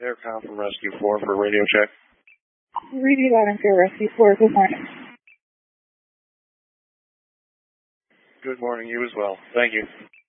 Aircom from Rescue 4 for radio check. Radio loud and clear, Rescue 4. Good morning. Good morning, you as well. Thank you.